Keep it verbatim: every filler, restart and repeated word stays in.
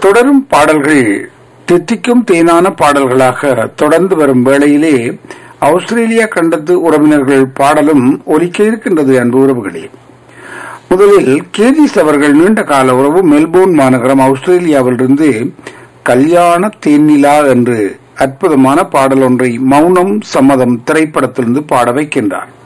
தொடரும் பாடல்கள் தித்திக்கும் தேனான பாடல்களாக தொடர்ந்து வரும் வேளையிலே ஆஸ்திரேலியா கண்டத்து உறவினர்கள் பாடலும் ஒலிக்க இருக்கின்றது அன்பு உறவுகளே. முதலில் கேதிஸ் அவர்கள் நீண்ட கால உறவு மெல்போர்ன் மாநகரம் ஆஸ்திரேலியாவிலிருந்து கல்யாண தேனிலா என்று அற்புதமான பாடல் ஒன்றை மௌனம் சம்மதம் திரைப்படத்திலிருந்து பாட வைக்கின்றார்.